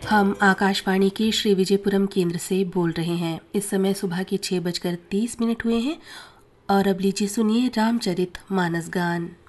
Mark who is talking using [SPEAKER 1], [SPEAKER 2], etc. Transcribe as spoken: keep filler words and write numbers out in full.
[SPEAKER 1] हम आकाशवाणी के श्री विजयपुरम केंद्र से बोल रहे हैं। इस समय सुबह के छः बजकर तीस मिनट हुए हैं और अब लीजिए सुनिए रामचरित मानस गान।